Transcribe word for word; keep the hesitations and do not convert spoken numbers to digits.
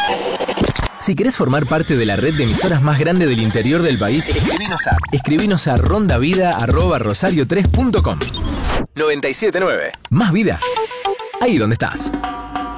Si querés formar parte de la red de emisoras más grande del interior del país, escribinos a, escribinos a rondavida arroba rosario tres punto com. noventa y siete punto nueve. Más vida. Ahí donde estás.